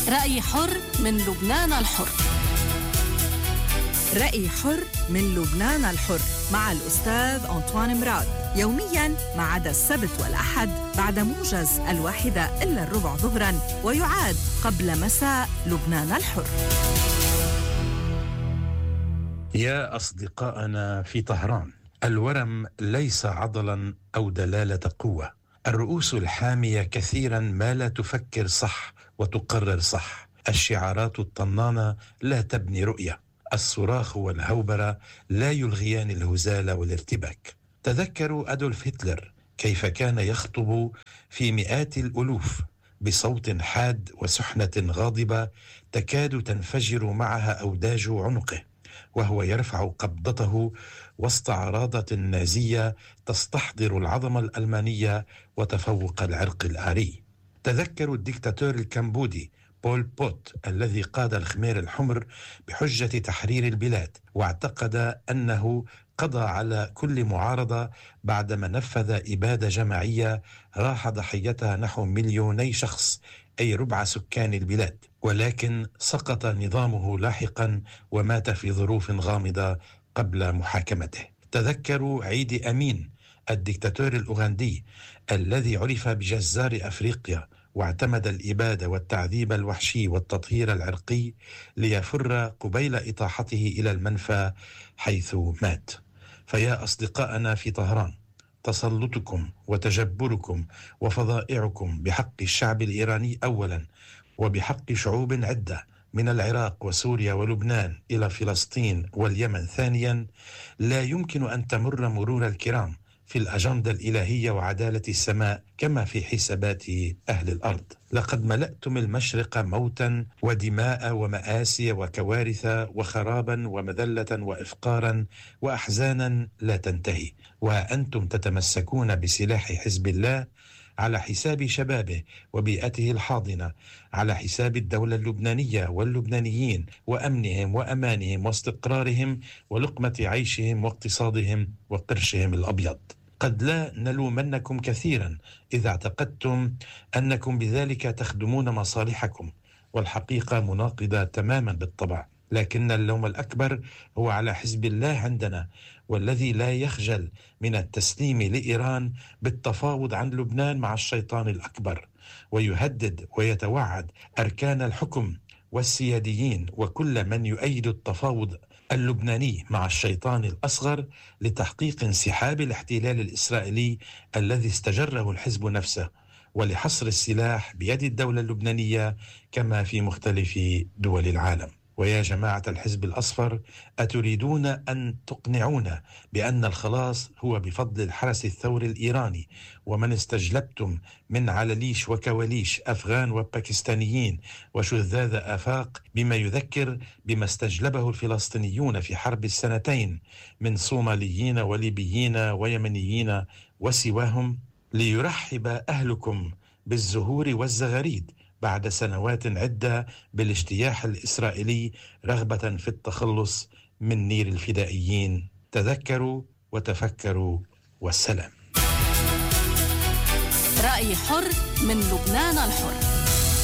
رأي حر من لبنان الحر. رأي حر من لبنان الحر مع الأستاذ أنطوان مراد، يومياً ما عدا السبت والأحد بعد موجز 1:15 ظهراً، ويعاد قبل مساء لبنان الحر. يا أصدقائنا في طهران، الورم ليس عضلاً أو دلالة قوة. الرؤوس الحامية كثيراً ما لا تفكر صح وتقرر صح. الشعارات الطنانة لا تبني رؤية. الصراخ والهوبرة لا يلغيان الهزال والارتباك. تذكروا أدولف هتلر كيف كان يخطب في مئات الألوف بصوت حاد وسحنة غاضبة تكاد تنفجر معها أوداج عنقه، وهو يرفع قبضته وسط عراضة نازية تستحضر العظمة الألمانية وتفوق العرق الآري. تذكروا الدكتاتور الكمبودي بول بوت الذي قاد الخمير الحمر بحجة تحرير البلاد، واعتقد أنه قضى على كل معارضة بعدما نفذ إبادة جماعية راح ضحيتها نحو 2,000,000 شخص، أي ربع سكان البلاد، ولكن سقط نظامه لاحقا ومات في ظروف غامضة قبل محاكمته. تذكروا عيدي أمين الدكتاتور الأوغندي الذي عرف بجزار أفريقيا، واعتمد الإبادة والتعذيب الوحشي والتطهير العرقي ليفر قبيل إطاحته إلى المنفى حيث مات. فيا أصدقائنا في طهران، تسلطكم وتجبركم وفظائعكم بحق الشعب الإيراني أولا، وبحق شعوب عدة من العراق وسوريا ولبنان إلى فلسطين واليمن ثانيا، لا يمكن أن تمر مرور الكرام في الأجندة الإلهية وعدالة السماء كما في حسابات أهل الأرض. لقد ملأتم المشرق موتا ودماء ومآسي وكوارث وخرابا ومذلة وإفقارا وأحزانا لا تنتهي، وأنتم تتمسكون بسلاح حزب الله على حساب شبابه وبيئته الحاضنة، على حساب الدولة اللبنانية واللبنانيين وأمنهم وأمانهم واستقرارهم ولقمة عيشهم واقتصادهم وقرشهم الأبيض. قد لا نلومنكم كثيرا إذا اعتقدتم أنكم بذلك تخدمون مصالحكم، والحقيقة مناقضة تماما بالطبع، لكن اللوم الأكبر هو على حزب الله عندنا، والذي لا يخجل من التسليم لإيران بالتفاوض عن لبنان مع الشيطان الأكبر، ويهدد ويتوعد أركان الحكم والسياديين وكل من يؤيد التفاوض اللبناني مع الشيطان الأصغر لتحقيق انسحاب الاحتلال الإسرائيلي الذي استجره الحزب نفسه، ولحصر السلاح بيد الدولة اللبنانية كما في مختلف دول العالم. ويا جماعة الحزب الأصفر، أتريدون أن تقنعونا بأن الخلاص هو بفضل الحرس الثوري الإيراني ومن استجلبتم من علاليش وكواليش أفغان وباكستانيين وشذاذ آفاق، بما يذكر بما استجلبه الفلسطينيون في حرب السنتين من صوماليين وليبيين ويمنيين وسواهم، ليرحب أهلكم بالزهور والزغاريد بعد سنوات عدة بالاجتياح الإسرائيلي رغبة في التخلص من نير الفدائيين. تذكروا وتفكروا، والسلام. رأي حر من لبنان الحر.